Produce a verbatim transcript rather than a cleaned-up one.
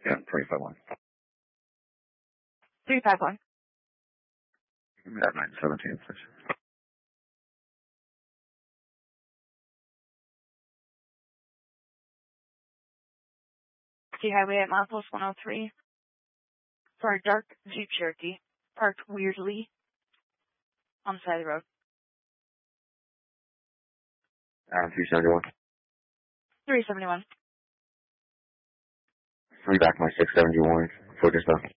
Yeah, three five one. three five one. Yeah, nine seventeen, please. T Highway at milepost one oh three. For a dark Jeep Cherokee, parked weirdly on the side of the road. Uh, three seventy-one. three seventy-one. Three back my six seventy-one. Focus up.